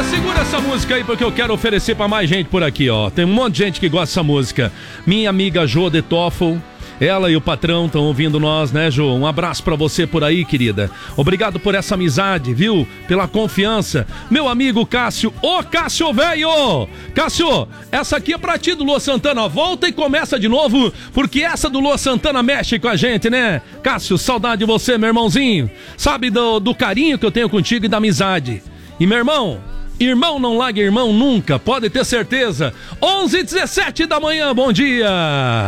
Segura essa música aí porque eu quero oferecer pra mais gente por aqui, ó. Tem um monte de gente que gosta dessa música. Minha amiga Jo de Toffel, ela e o patrão estão ouvindo nós, né, Jo? Um abraço pra você por aí, querida. Obrigado por essa amizade, viu? Pela confiança. Meu amigo Cássio. Ô, Cássio, velho! Cássio, essa aqui é pra ti do Lua Santana. Volta e começa de novo, porque essa do Lua Santana mexe com a gente, né? Cássio, saudade de você, meu irmãozinho. Sabe do carinho que eu tenho contigo e da amizade. E, meu irmão, irmão não larga irmão nunca, pode ter certeza. 11h17 da manhã, bom dia!